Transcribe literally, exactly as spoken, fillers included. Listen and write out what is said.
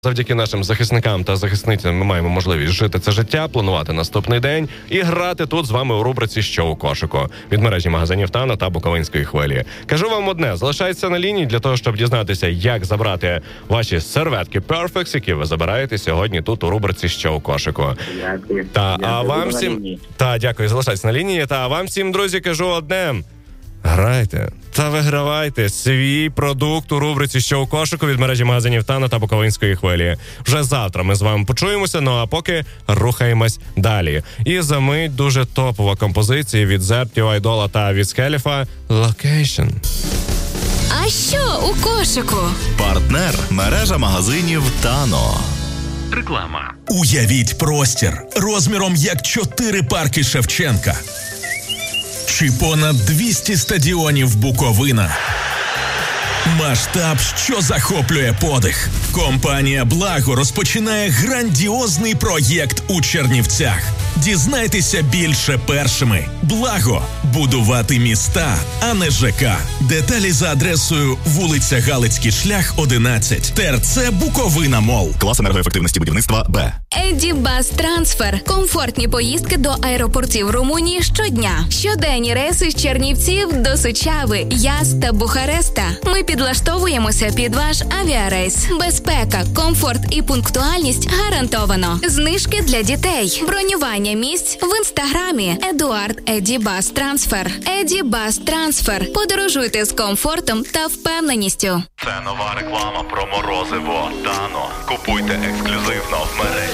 Завдяки нашим захисникам та захисницям ми маємо можливість жити це життя, планувати наступний день і грати тут з вами у рубриці «Що у кошику» від мережі магазинів Тано та Буковинської хвилі. Кажу вам одне, залишайтеся на лінії для того, щоб дізнатися, як забрати ваші серветки Perfect, які ви забираєте сьогодні тут у рубриці «Що у кошику». Дякую. Та, Дякую. а вам всім... Та, дякую, залишайтеся на лінії. Та, а вам всім, друзі, кажу одне. Грайте та вигравайте свій продукт у рубриці «Що у кошику» від мережі магазинів Тано та Буковинської хвилі. Вже завтра ми з вами почуємося, ну а поки рухаємось далі. І за мить дуже топова композиція від Зертів, Айдола та Wiz Khalifa «Location». А що у кошику? Партнер – мережа магазинів Тано. Реклама. Уявіть простір розміром як чотири парки Шевченка. Чи понад двісті стадіонів Буковина. Масштаб, що захоплює подих. Компанія «Благо» розпочинає грандіозний проєкт у Чернівцях. Дізнайтеся більше першими. «Благо» – будувати міста, а не ЖК. Деталі за адресою вулиця Галицький шлях, одинадцять, ТРЦ Буковина Мол. Клас енергоефективності будівництва Б. Еді Бас Трансфер. Комфортні поїздки до аеропортів Румунії щодня. Щоденні рейси з Чернівців до Сучави, Яз та Бухареста. Ми підлаштовуємося під ваш авіарейс. Безпека, комфорт і пунктуальність гарантовано. Знижки для дітей. Бронювання місць в інстаграмі. Едуард Еді Бас Трансфер. Еді Бас Трансфер. Подорожуйте з комфортом та впевненістю. Це нова реклама про морозиво Тано. Купуйте ексклюзивно в мережі.